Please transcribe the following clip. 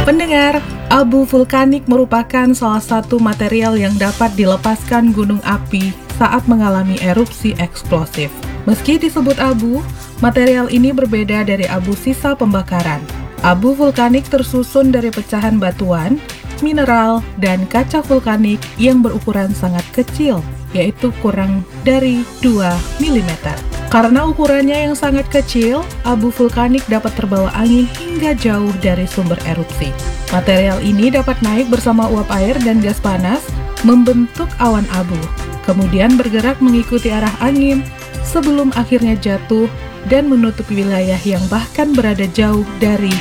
Pendengar, abu vulkanik merupakan salah satu material yang dapat dilepaskan gunung api saat mengalami erupsi eksplosif. Meski disebut abu, material ini berbeda dari abu sisa pembakaran. Abu vulkanik tersusun dari pecahan batuan, mineral, dan kaca vulkanik yang berukuran sangat kecil, yaitu kurang dari 2 mm. Karena ukurannya yang sangat kecil, abu vulkanik dapat terbawa angin hingga jauh dari sumber erupsi. Material ini dapat naik bersama uap air dan gas panas, membentuk awan abu, kemudian bergerak mengikuti arah angin sebelum akhirnya jatuh dan menutupi wilayah yang bahkan berada jauh dari